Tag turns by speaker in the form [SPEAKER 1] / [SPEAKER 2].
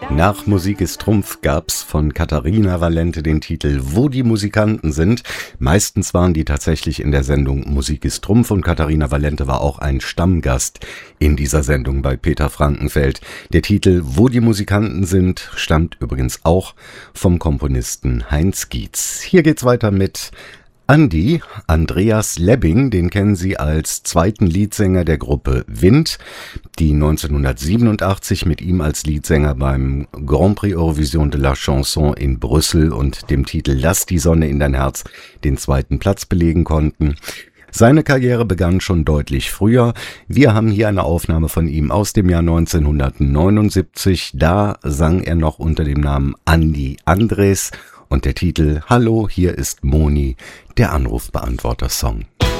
[SPEAKER 1] Nach Musik ist Trumpf gab's von Katharina Valente den Titel Wo die Musikanten sind. Meistens waren die tatsächlich in der Sendung Musik ist Trumpf und Katharina Valente war auch ein Stammgast in dieser Sendung bei Peter Frankenfeld. Der Titel Wo die Musikanten sind stammt übrigens auch vom Komponisten Heinz Gietz. Hier geht's weiter mit Andi, Andreas Lebbing, den kennen Sie als zweiten Leadsänger der Gruppe Wind, die 1987 mit ihm als Leadsänger beim Grand Prix Eurovision de la Chanson in Brüssel und dem Titel Lass die Sonne in dein Herz den zweiten Platz belegen konnten. Seine Karriere begann schon deutlich früher. Wir haben hier eine Aufnahme von ihm aus dem Jahr 1979. Da sang er noch unter dem Namen Andi Andres. Und der Titel Hallo, hier ist Moni, der Anrufbeantworter-Song.